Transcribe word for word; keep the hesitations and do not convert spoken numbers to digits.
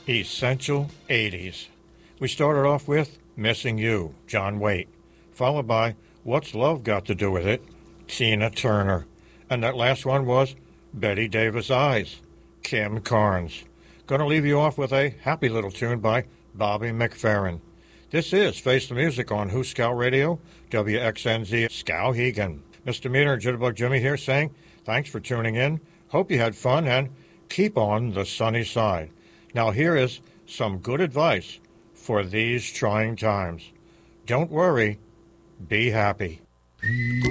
Essential eighties. We started off with Missing You, John Waite, followed by What's Love Got to Do with It, Tina Turner. And that last one was Betty Davis Eyes, Kim Carnes. Going to leave you off with a happy little tune by Bobby McFerrin. This is Face the Music on Who Scout Radio, W X N Z Skowhegan. Mister Meter, Jitterbug Jimmy here saying thanks for tuning in. Hope you had fun and keep on the sunny side. Now here is some good advice for these trying times. Don't worry, be happy.